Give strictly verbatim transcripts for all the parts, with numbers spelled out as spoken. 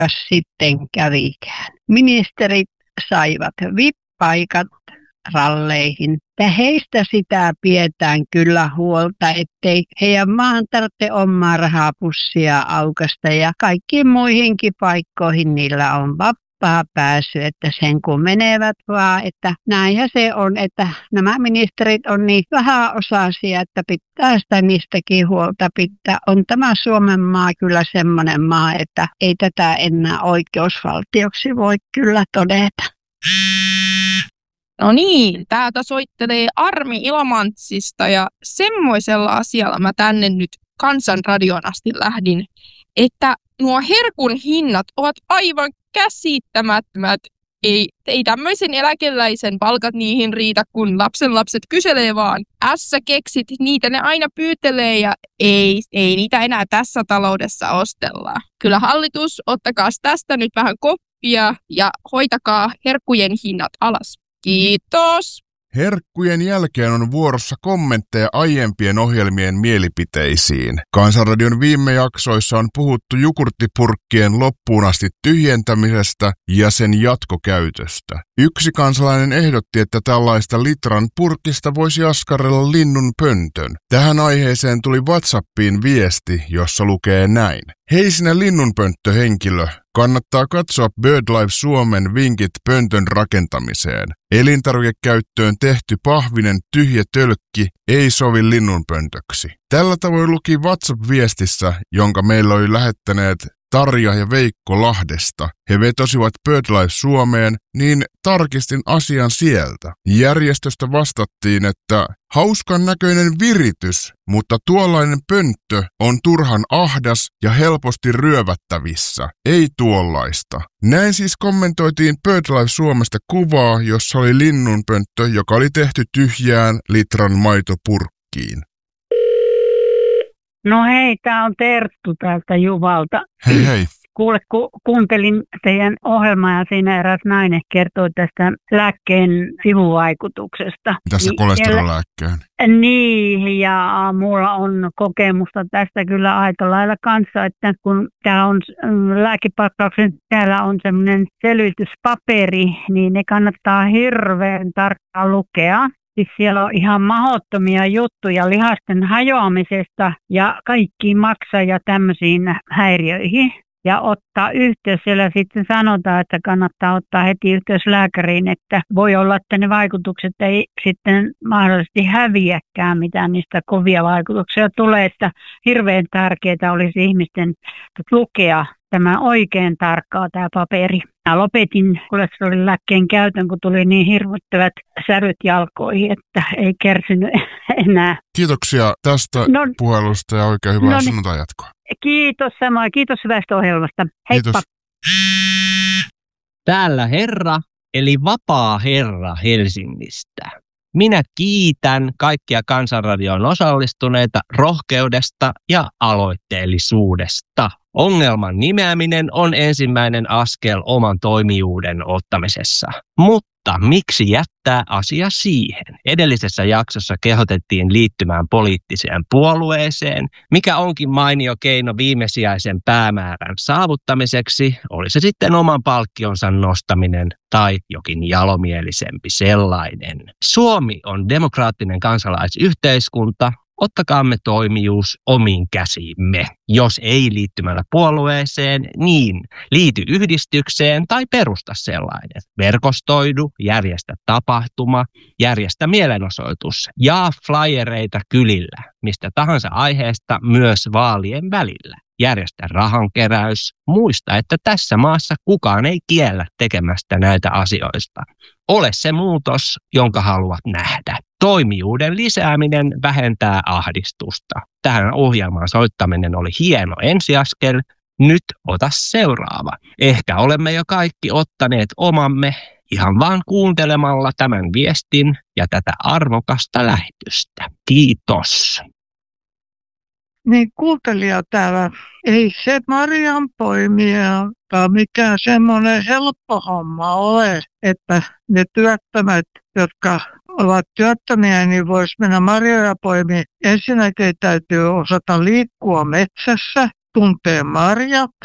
sitten kävikään. Ministerit saivat V I P-paikat ralleihin. Ja heistä sitä pidetään kyllä huolta, ettei heidän maahan tarvitse omaa rahapussia aukasta ja kaikkiin muihinkin paikkoihin niillä on vapaa pääsy, että sen kun menevät vaan, että näinhän se on, että nämä ministerit on niin vähäosaisia, että pitää sitä niistäkin huolta pitää. On tämä Suomen maa kyllä semmoinen maa, että ei tätä enää oikeusvaltioksi voi kyllä todeta. No niin, täältä soittelee Armi Ilomantsista ja semmoisella asialla mä tänne nyt Kansanradion asti lähdin, että nuo herkun hinnat ovat aivan käsittämättömät. Ei, ei tämmöisen eläkeläisen palkat niihin riitä, kun lapsenlapset kyselee vaan. Ässä keksit, niitä ne aina pyytelee ja ei, ei niitä enää tässä taloudessa ostella. Kyllä hallitus, ottakaa tästä nyt vähän koppia ja hoitakaa herkkujen hinnat alas. Kiitos. Herkkujen jälkeen on vuorossa kommentteja aiempien ohjelmien mielipiteisiin. Kansanradion viime jaksoissa on puhuttu jogurttipurkkien loppuun asti tyhjentämisestä ja sen jatkokäytöstä. Yksi kansalainen ehdotti, että tällaista litran purkista voisi askarrella linnun pöntön. Tähän aiheeseen tuli WhatsAppiin viesti, jossa lukee näin. Hei sinä linnunpönttöhenkilö, kannattaa katsoa BirdLife Suomen vinkit pöntön rakentamiseen. Elintarvikekäyttöön tehty pahvinen tyhjä tölkki ei sovi linnunpöntöksi. Tällä tavoin luki WhatsApp-viestissä, jonka meillä oli lähettäneet Tarja ja Veikko Lahdesta. He vetosivat BirdLife Suomeen, niin tarkistin asian sieltä. Järjestöstä vastattiin, että hauskan näköinen viritys, mutta tuollainen pönttö on turhan ahdas ja helposti ryövättävissä. Ei tuollaista. Näin siis kommentoitiin BirdLife Suomesta kuvaa, jossa oli linnunpönttö, joka oli tehty tyhjään litran maitopurkkiin. No hei, tää on Terttu täältä Juvalta. Hei hei. Kuule, ku, kuuntelin teidän ohjelmaa ja siinä eräs nainen kertoi tästä lääkkeen sivuvaikutuksesta. Mitäs se niin, kolesterolääkkeen? Niin, ja mulla on kokemusta tästä kyllä aika lailla kanssa, että kun täällä on lääkepakkauksen, täällä on semmoinen selvityspaperi, niin ne kannattaa hirveän tarkkaan lukea. Siis siellä on ihan mahdottomia juttuja lihasten hajoamisesta ja kaikkiin maksaa ja tämmöisiin häiriöihin. Ja ottaa yhteys, siellä sitten sanotaan, että kannattaa ottaa heti yhteys lääkäriin, että voi olla, että ne vaikutukset ei sitten mahdollisesti häviäkään, mitään niistä kovia vaikutuksia tulee, että hirveän tärkeää olisi ihmisten lukea tämä oikein tarkkaa tämä paperi. Mä lopetin kolesterolilääkkeen käytön, kun tuli niin hirvittävät säryt jalkoihin, että ei kärsinyt enää. Kiitoksia tästä no, puhelusta ja oikein hyvää no, sunnuntai jatkoa. Kiitos samoin. Kiitos hyvästä ohjelmasta. Heippa. Kiitos. Täällä herra, eli vapaa herra Helsingistä. Minä kiitän kaikkia Kansanradioon osallistuneita rohkeudesta ja aloitteellisuudesta. Ongelman nimeäminen on ensimmäinen askel oman toimijuuden ottamisessa. Mutta miksi jättää asia siihen? Edellisessä jaksossa kehotettiin liittymään poliittiseen puolueeseen, mikä onkin mainio keino viimesijaisen päämäärän saavuttamiseksi, oli se sitten oman palkkionsa nostaminen tai jokin jalomielisempi sellainen. Suomi on demokraattinen kansalaisyhteiskunta. Ottakaamme toimijuus omiin käsiimme. Jos ei liittymällä puolueeseen, niin liity yhdistykseen tai perusta sellainen. Verkostoidu, järjestä tapahtuma, järjestä mielenosoitus, jaa flyereita kylillä, mistä tahansa aiheesta myös vaalien välillä. Järjestä rahankeräys. Muista, että tässä maassa kukaan ei kiellä tekemästä näitä asioista. Ole se muutos, jonka haluat nähdä. Toimijuuden lisääminen vähentää ahdistusta. Tähän ohjelmaan soittaminen oli hieno ensiaskel. Nyt ota seuraava. Ehkä olemme jo kaikki ottaneet omamme ihan vaan kuuntelemalla tämän viestin ja tätä arvokasta lähetystä. Kiitos. Niin kuuntelija täällä, ei se marjan poimija tai mikään semmoinen helppo homma ole, että ne työttömät, jotka ovat työttömiä, niin voisi mennä marjoja poimia. Ensinnäkin täytyy osata liikkua metsässä, tuntee marjat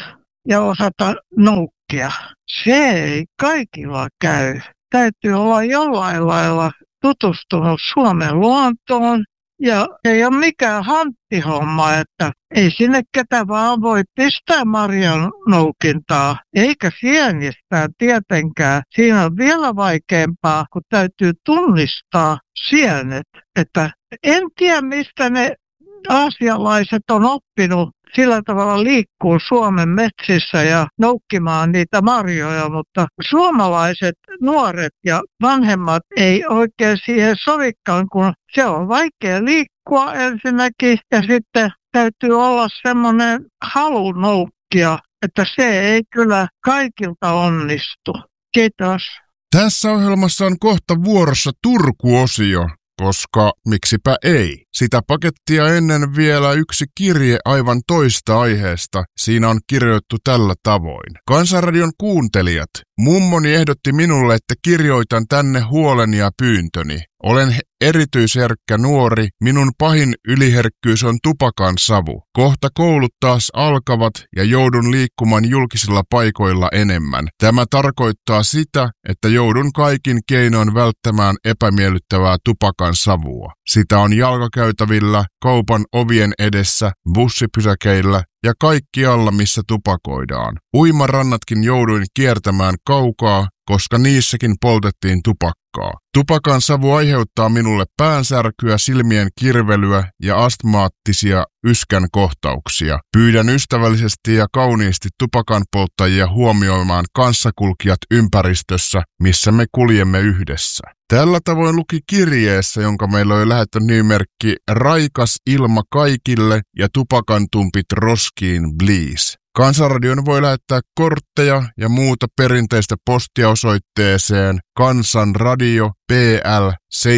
ja osata noukkia. Se ei kaikilla käy. Täytyy olla jollain lailla tutustunut Suomen luontoon. Ja ei ole mikään hanttihomma, että ei sinne ketä vaan voi pistää marjan noukintaa, eikä sienistää tietenkään. Siinä on vielä vaikeampaa, kun täytyy tunnistaa sienet. Että en tiedä, mistä ne aasialaiset on oppinut sillä tavalla liikkuu Suomen metsissä ja noukkimaan niitä marjoja, mutta suomalaiset nuoret ja vanhemmat ei oikein siihen sovikaan, kun se on vaikea liikkua ensinnäkin ja sitten täytyy olla semmoinen halu noukkia, että se ei kyllä kaikilta onnistu. Kiitos. Tässä ohjelmassa on kohta vuorossa Turku-osio, koska miksipä ei. Sitä pakettia ennen vielä yksi kirje aivan toista aiheesta. Siinä on kirjoittu tällä tavoin. Kansanradion kuuntelijat, mummoni ehdotti minulle, että kirjoitan tänne huoleni ja pyyntöni. Olen erityisherkkä nuori, minun pahin yliherkkyys on tupakan savu. Kohta koulut taas alkavat ja joudun liikkumaan julkisilla paikoilla enemmän. Tämä tarkoittaa sitä, että joudun kaikin keinoin välttämään epämiellyttävää tupakan savua. Sitä on jalkakäytävillä, kaupan ovien edessä, bussipysäkeillä ja kaikkialla, missä tupakoidaan. Uimarannatkin jouduin kiertämään kaukaa, koska niissäkin poltettiin tupakkaa. Tupakan savu aiheuttaa minulle päänsärkyä, silmien kirvelyä ja astmaattisia yskän kohtauksia. Pyydän ystävällisesti ja kauniisti tupakan polttajia huomioimaan kanssakulkijat ympäristössä, missä me kuljemme yhdessä. Tällä tavoin luki kirjeessä, jonka meillä oli lähetetty nimimerkki Raikas ilma kaikille ja tupakantumpit roskiin please. Kansanradion voi lähettää kortteja ja muuta perinteistä postia osoitteeseen Kansanradio P L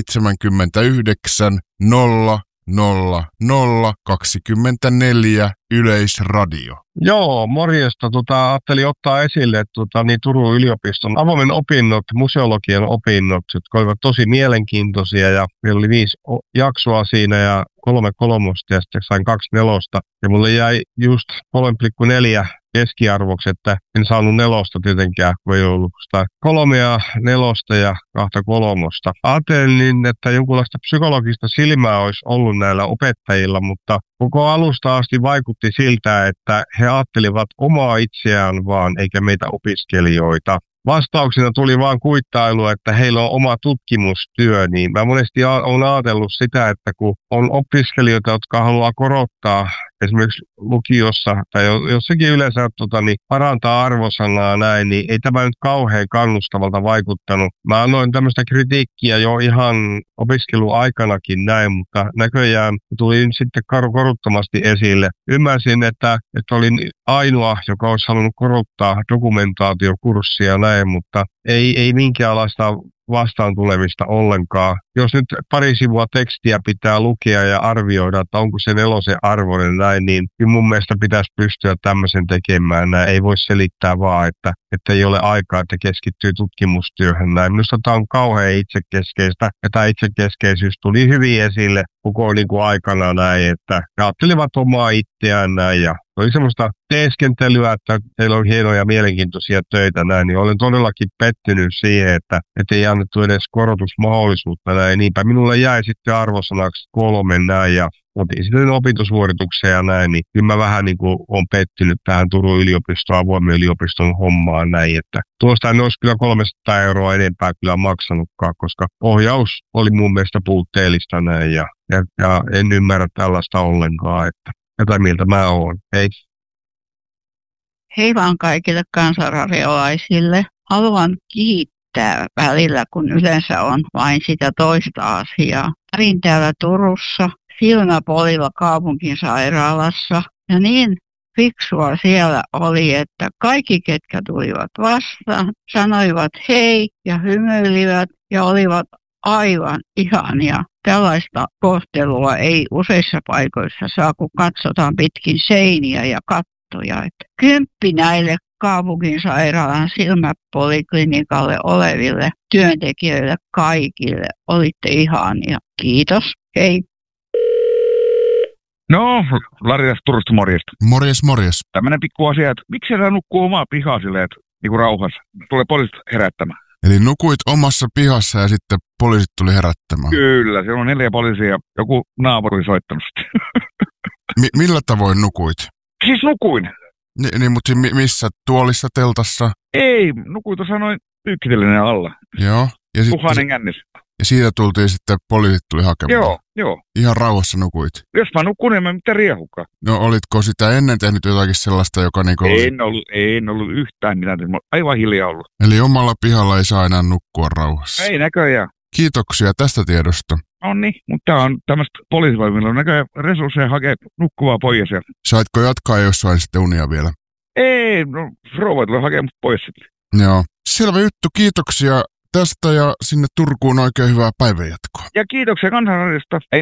seitsemänkymmentäyhdeksän nolla nolla nolla kaksikymmentäneljä Yleisradio. Joo, morjesta. Tota, ajattelin ottaa esille tota, niin Turun yliopiston avoimen opinnot, museologian opinnot, jotka olivat tosi mielenkiintoisia ja meillä oli viisi jaksoa siinä ja kolme kolmosta ja sitten sain kaksi nelosta. Ja mulle jäi just kolme pilkku neljä keskiarvoksi, että en saanut nelosta tietenkään, kun ei ollut sitä kolmea nelosta ja kahta kolmosta. Ajattelin, että jonkunlaista psykologista silmää olisi ollut näillä opettajilla, mutta koko alusta asti vaikutti siltä, että he ajattelivat omaa itseään vaan, eikä meitä opiskelijoita. Vastauksena tuli vaan kuittailu, että heillä on oma tutkimustyö, niin mä monesti olen ajatellut sitä, että kun on opiskelijoita, jotka haluaa korottaa esimerkiksi lukiossa tai jossakin yleensä tota, niin parantaa arvosanaa näin, niin ei tämä nyt kauhean kannustavalta vaikuttanut. Mä annoin tämmöistä kritiikkiä jo ihan opiskeluaikanakin näin, mutta näköjään tuli sitten koruttomasti esille. Ymmärsin, että, että olin ainoa, joka olisi halunnut korottaa dokumentaatiokurssia näin, mutta ei, ei minkäänlaista vastaan tulemista ollenkaan. Jos nyt pari sivua tekstiä pitää lukea ja arvioida, että onko se nelosen arvoinen näin, niin mun mielestä pitäisi pystyä tämmöisen tekemään. Näin ei voi selittää vaan, että, että ei ole aikaa, että keskittyy tutkimustyöhön näin. Minusta tämä on kauhean itsekeskeistä ja tämä itsekeskeisyys tuli hyvin esille koko niin kuin aikana näin, että he ajattelivat omaa itseään näin ja oli semmoista teeskentelyä, että teillä on hienoja ja mielenkiintoisia töitä näin, niin olen todellakin pettynyt siihen, että, että ei annettu edes korotusmahdollisuutta näin. Niinpä minulle jäi sitten arvosanaksi kolme näin ja otin sitten opintosuorituksia ja näin, niin kyllä mä vähän niin kuin olen pettynyt tähän Turun yliopiston, avoimen yliopiston hommaan näin, että tuosta en olisi kyllä kolmesataa euroa enempää kyllä maksanutkaan, koska ohjaus oli mun mielestä puutteellista näin ja, ja, ja en ymmärrä tällaista ollenkaan, että jotain mieltä mä oon. Hei. Hei vaan kaikille kansanradiolaisille. Haluan kiittää välillä, kun yleensä on vain sitä toista asiaa. Olin täällä Turussa, Silmäpolilla kaupunginsairaalassa. Ja niin fiksua siellä oli, että kaikki, ketkä tulivat vastaan, sanoivat hei ja hymyilivät ja olivat aivan ihania. Tällaista kohtelua ei useissa paikoissa saa, kun katsotaan pitkin seiniä ja kattoja. Että kymppi näille kaupunginsairaalan silmäpoliklinikalle oleville työntekijöille kaikille. Olitte ihania. Kiitos. Hei. No, Lari tästä Turusta, morjesta. Morjes, morjes. Tämmönen pikku asia, että miksi sä nukkuu omaa pihaa silleen, että niinku rauhassa? Tulee poliisit herättämään. Eli nukuit omassa pihassa ja sitten poliisit tuli herättämään. Kyllä, siellä on neljä poliisia ja joku naapuri oli soittanut sitten. Mi- millä tavoin nukuit? Siis nukuin. Ni- niin, mutta mi- missä? Tuolissa, teltassa? Ei, nukuin tuossa noin pyykkitellinen alla. Joo. Ja, sit, Tuhannen kännissä. ja siitä tultiin sitten, poliisit tuli hakemaan. Joo, joo. Ihan rauhassa nukuit. Jos mä nukun, niin mä mitään riehukaan. No olitko sitä ennen tehnyt jotakin sellaista, joka niinku oli... En ollut, en ollut yhtään mitään. Mä oon aivan hiljaa ollut. Eli omalla pihalla ei saa enää nukkua rauhassa. Ei näköjään. Kiitoksia tästä tiedosta. No niin, mutta tää on tämmöistä poliisivoimilla. On näköjään resursseja hakea nukkuvaa pois. Ja... Saitko jatkaa jossain sitten unia vielä? Ei, no rouva tulee hakemaan pois sitten. Joo. Selvä juttu, kiitoksia tästä ja sinne Turkuun oikein hyvää päivänjatkoa. Ja kiitoksia Kansanradiosta. Ei.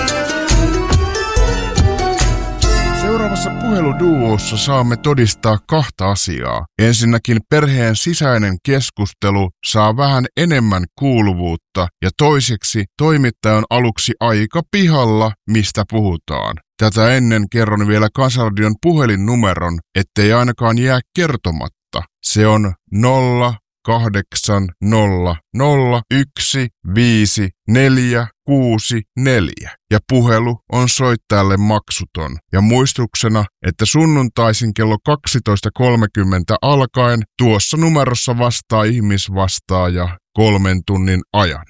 Seuraavassa puheluduossa saamme todistaa kahta asiaa. Ensinnäkin perheen sisäinen keskustelu saa vähän enemmän kuuluvuutta ja toiseksi toimittaja on aluksi aika pihalla, mistä puhutaan. Tätä ennen kerron vielä Kansanradion puhelinnumeron, ettei ainakaan jää kertomatta. Se on nolla kahdeksan nolla nolla yksi viisi neljä kuusi neljä ja puhelu on soittajalle maksuton. Ja muistuksena, että sunnuntaisin kello kaksitoista kolmekymmentä alkaen tuossa numerossa vastaa ihmisvastaaja kolmen tunnin ajan.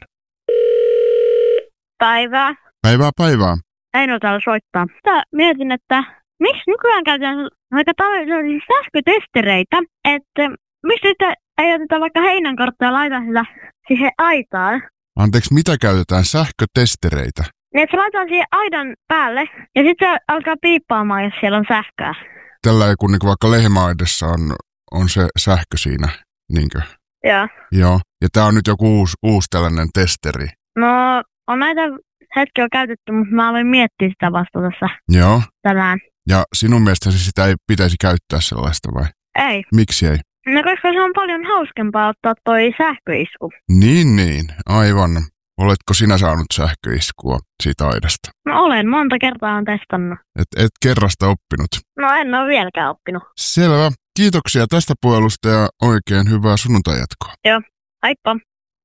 Päivää. Päivää päivää. Eino täällä soittaa. Tää mietin, että miksi nykyään käytetään aika tavallisia sähkötestereitä, että miksi sitten ei oteta vaikka heinänkorttia ja laita sitä siihen aitaan. Anteeksi, mitä käytetään sähkötestereitä? Niin, että se laitetaan siihen aidan päälle ja sitten se alkaa piippaamaan, jos siellä on sähköä. Tällä ei kun niin vaikka lehmäaidassa on, on se sähkö siinä, niinkö? Joo. Joo. Ja tää on nyt joku uusi, uusi tällainen testeri. No, on näitä hetkiä käytetty, mutta mä aloin miettiä sitä vasta tässä Joo. tänään. Ja sinun mielestäsi sitä ei pitäisi käyttää sellaista vai? Ei. Miksi ei? No, koska se on paljon hauskempaa ottaa toi sähköisku. Niin, niin. Aivan. Oletko sinä saanut sähköiskua siitä aidasta? No olen, monta kertaa on testannut. Et, et kerrasta oppinut. No en ole vieläkään oppinut. Selvä. Kiitoksia tästä puhelusta ja oikein hyvää sunnuntai-jatkoa. Joo, haippa.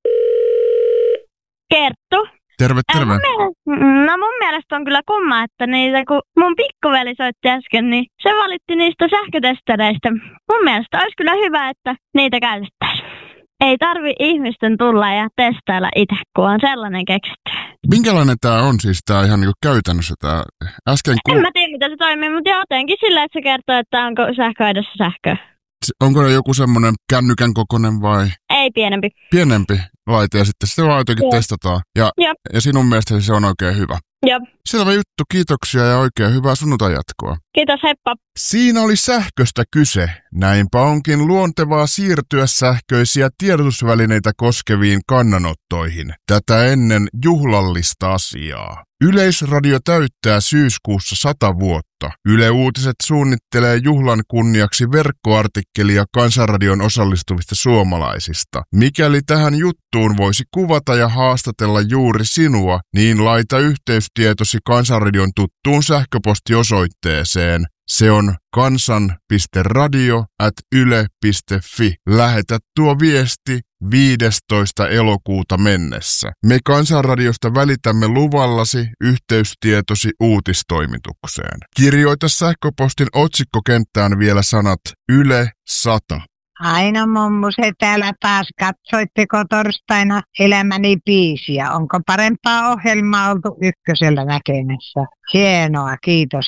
Kerttu. Terve, Äh, terve. mun mielestä, no mun mielestä on kyllä kumma, että niitä, kun mun pikkuveli soitti äsken, niin se valitti niistä sähkötestereistä. Mun mielestä olisi kyllä hyvä, että niitä käytettäisiin. Ei tarvi ihmisten tulla ja testailla itse, kun on sellainen keksitty. Minkälainen tää on siis tää ihan niinku käytännössä tää? Äsken ku... En mä tiedä, miten se toimii, mutta jotenkin sillä, että se kertoo, että onko sähköaidassa sähköä. Onko ne joku semmonen kännykän kokoinen vai Ei pienempi. pienempi laite ja sitten sitä vaan jotenkin Joo. testataan. Ja, Joo. ja sinun mielestäsi se on oikein hyvä. Joo. Selvä juttu, kiitoksia ja oikein hyvää sunnuntai-jatkoa. Kiitos, heippa. Siinä oli sähköstä kyse. Näinpä onkin luontevaa siirtyä sähköisiä tiedotusvälineitä koskeviin kannanottoihin. Tätä ennen juhlallista asiaa. Yleisradio täyttää syyskuussa sata vuotta. Yle Uutiset suunnittelee juhlan kunniaksi verkkoartikkelia Kansanradion osallistuvista suomalaisista. Mikäli tähän juttuun voisi kuvata ja haastatella juuri sinua, niin laita yhteystietosi Kansanradion tuttuun sähköpostiosoitteeseen. Se on kansan piste radio ät yle piste fi. Lähetä tuo viesti viidestoista elokuuta mennessä. Me Kansanradiosta välitämme luvallasi yhteystietosi uutistoimitukseen. Kirjoita sähköpostin otsikkokenttään vielä sanat Yle sata. Aina mummuse täällä taas. Katsoitteko torstaina Elämäni biisiä? Onko parempaa ohjelmaa oltu ykkösellä näkemässä? Hienoa, kiitos.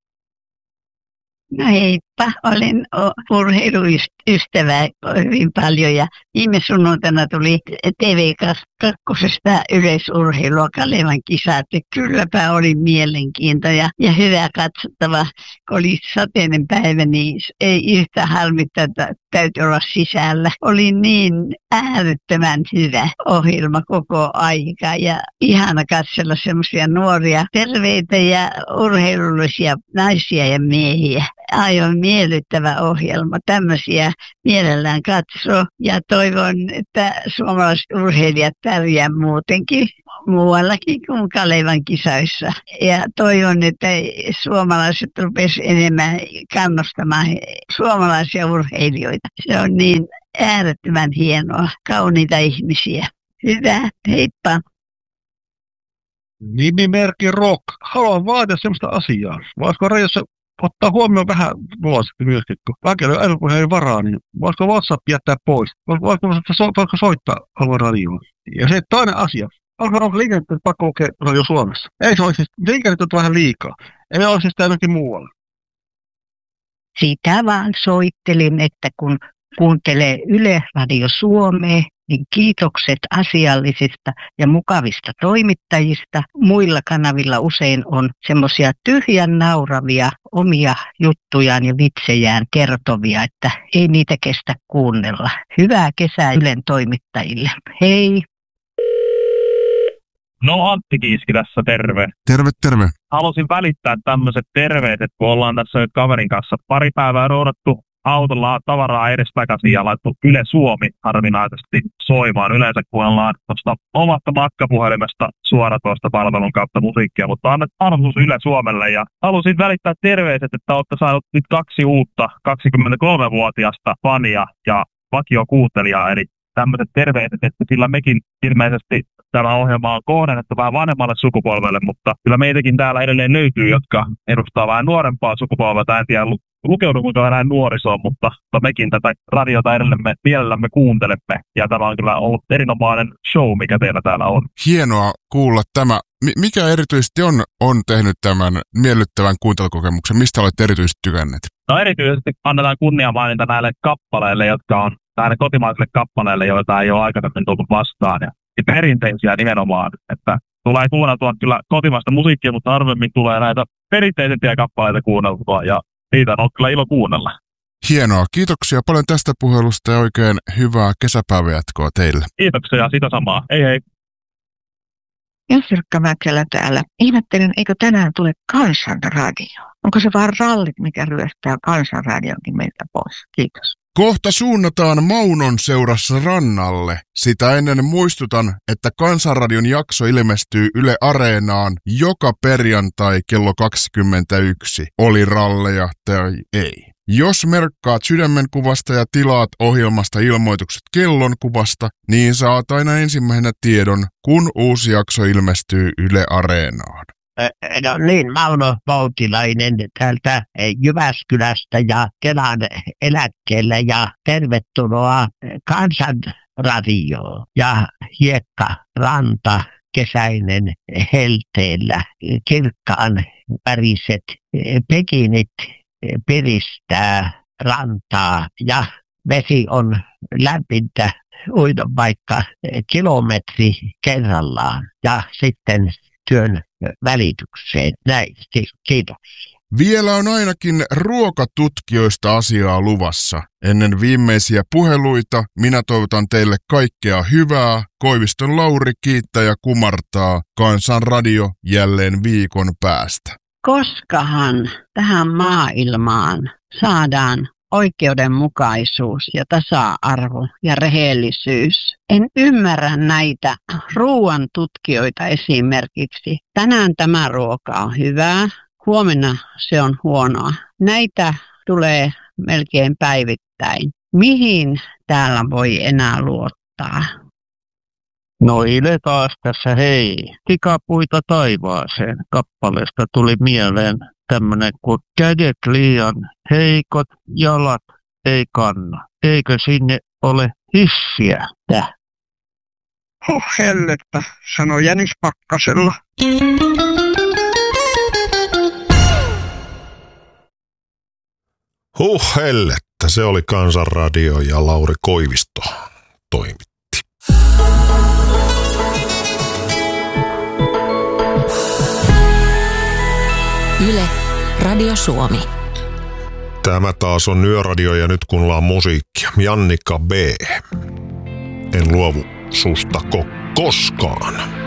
No heippa, olen urheiluystävä hyvin paljon ja viime sunnuntaina tuli T V kakkosesta yleisurheilua Kalevan kisat. Kylläpä oli mielenkiintoa ja, ja hyvä katsottava. Kun oli sateinen päivä, niin ei yhtä harmittaa, että täytyy olla sisällä. Oli niin äärettömän hyvä ohjelma koko aika ja ihana katsella semmoisia nuoria, terveitä ja urheilullisia naisia ja miehiä. aivan miellyttävä ohjelma. Tämmöisiä mielellään katsoo ja toivon, että suomalaiset urheilijat pärjää muutenkin muuallakin kuin Kalevan kisoissa. Ja toivon, että suomalaiset rupesivat enemmän kannustamaan suomalaisia urheilijoita. Se on niin äärettömän hienoa, kauniita ihmisiä. Hyvä, heippa. Nimimerkki Rock. Haluan vaatia sellaista asiaa. Voisiko radiossa ottaa huomioon vähän vuosi myöskin, kun väkeillä ei varaa, niin voisiko WhatsApp jättää pois? Voisiko, voisiko soittaa Alva radioon? Ja se toinen asia. Onko, onko liikennettä pakko lukea radio Suomessa? Ei se olisi, liikennettä on vähän liikaa. Ei me olisi sitä ainakin muualla. Sitä vaan soittelin, että kun kuuntelee Yle Radio Suomea, niin kiitokset asiallisista ja mukavista toimittajista. Muilla kanavilla usein on semmoisia tyhjän nauravia omia juttujaan ja vitsejään kertovia, että ei niitä kestä kuunnella. Hyvää kesää Ylen toimittajille. Hei! No Antti Kiiski tässä, terve. Terve, terve. Halusin välittää tämmöiset terveiset, kun ollaan tässä nyt kaverin kanssa pari päivää roudattu autolla tavaraa edestakaisin ja laittu Yle Suomi harvinaisesti soimaan. Yleensä kuunnellaan tuosta omasta matkapuhelimesta suora tuosta palvelun kautta musiikkia, mutta annet arvostus Yle Suomelle ja halusin välittää terveiset, että olette saanut nyt kaksi uutta kaksikymmentäkolmevuotiasta fania ja vakiokuuntelijaa, eli tämmöiset terveiset, että sillä mekin ilmeisesti tämä ohjelma on kohdennettu vähän vanhemmalle sukupolvelle, mutta kyllä meitäkin täällä edelleen löytyy, jotka edustaa vähän nuorempaa sukupolvea. En tiedä, lukeudummeko enää nuorisoon, mutta, mutta mekin tätä radiota edelleen me mielellämme kuuntelemme. Ja tämä on kyllä ollut erinomainen show, mikä teillä täällä on. Hienoa kuulla tämä. M- mikä erityisesti on, on tehnyt tämän miellyttävän kuuntelukokemuksen? Mistä olet erityisesti tykänneet? No erityisesti annetaan kunniamaininta näille kappaleille, jotka on näille kotimaisille kappaleille, joita ei ole aikaisemmin tullut vastaan. Ja perinteisiä nimenomaan, että tulee kuunneltua kyllä kotimaista musiikkia, mutta harvemmin tulee näitä perinteisiä kappaleita kuunneltua ja niitä on kyllä ilo kuunnella. Hienoa. Kiitoksia paljon tästä puhelusta ja oikein hyvää kesäpäivänjatkoa teille. Kiitoksia, sitä samaa. Hei hei. Jensirkka Mäkelä täällä. Ihmettelin, eikö tänään tule Kansanradio? Onko se vaan rallit, mikä ryöstää Kansanradionkin meiltä pois? Kiitos. Kohta suunnataan Maunon seurassa rannalle. Sitä ennen muistutan, että Kansanradion jakso ilmestyy Yle Areenaan joka perjantai kello kaksikymmentäyksi. Oli ralleja tai ei. Jos merkkaat sydämenkuvasta ja tilaat ohjelmasta ilmoitukset kellonkuvasta, niin saat aina ensimmäisenä tiedon, kun uusi jakso ilmestyy Yle Areenaan. No niin, Mauno Voutilainen täältä Jyväskylästä ja Kelan eläkkeelle ja tervetuloa Kansanradioon ja hiekkaranta kesäinen helteellä. Kirkkaan väriset pekinit piristää rantaa ja vesi on lämpintä uida vaikka kilometri kerrallaan ja sitten työn välitykseen. Näin, kiitos. Vielä on ainakin ruokatutkijoista asiaa luvassa. Ennen viimeisiä puheluita minä toivotan teille kaikkea hyvää. Koiviston Lauri kiittää ja kumartaa. Kansanradio jälleen viikon päästä. Koskahan tähän maailmaan saadaan oikeudenmukaisuus ja tasa-arvo ja rehellisyys. En ymmärrä näitä ruoan tutkijoita esimerkiksi. Tänään tämä ruoka on hyvää, huomenna se on huonoa. Näitä tulee melkein päivittäin. Mihin täällä voi enää luottaa? No Ile taas tässä, hei. Tikapuita taivaaseen kappaleesta tuli mieleen tämmönen kuin kädet liian heikot, jalat ei kanna. Eikö sinne ole hissiä? Täh. Huh hellettä, sanoi Jänis Pakkasella. Huh hellettä, se oli Kansanradio ja Lauri Koivisto toimitti. Yle, Radio Suomi. Tämä taas on Yöradio ja nyt kuunnellaan musiikkia. Jannika B. En luovu susta ko- koskaan.